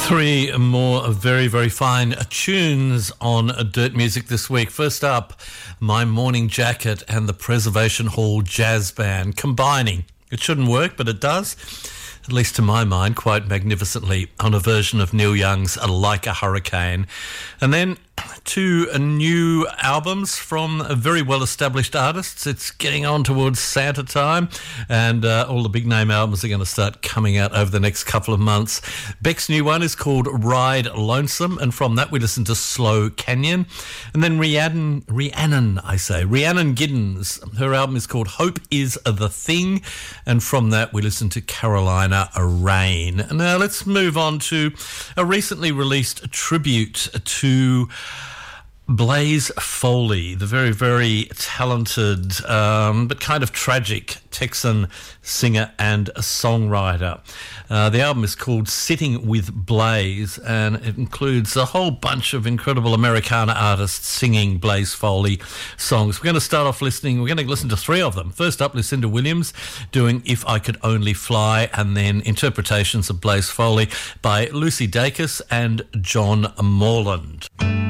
Three more very, very fine tunes on Dirt Music this week. First up, My Morning Jacket and the Preservation Hall Jazz Band combining. It shouldn't work, but it does, at least to my mind, quite magnificently on a version of Neil Young's Like a Hurricane. And then two new albums from very well-established artists. It's getting on towards Santa time, and all the big-name albums are going to start coming out over the next couple of months. Beck's new one is called Ride Lonesome, and from that we listen to Slow Canyon. And then Rhiannon Giddens, her album is called Hope is the Thing, and from that we listen to Carolina Rain. Now let's move on to a recently released tribute to Blaze Foley, the very, very talented but kind of tragic Texan singer and songwriter. The album is called Sitting with Blaze, and it includes a whole bunch of incredible Americana artists singing Blaze Foley songs. We're going to start off listening. We're going to listen to three of them. First up, Lucinda Williams doing If I Could Only Fly, and then interpretations of Blaze Foley by Lucy Dacus and John Morland.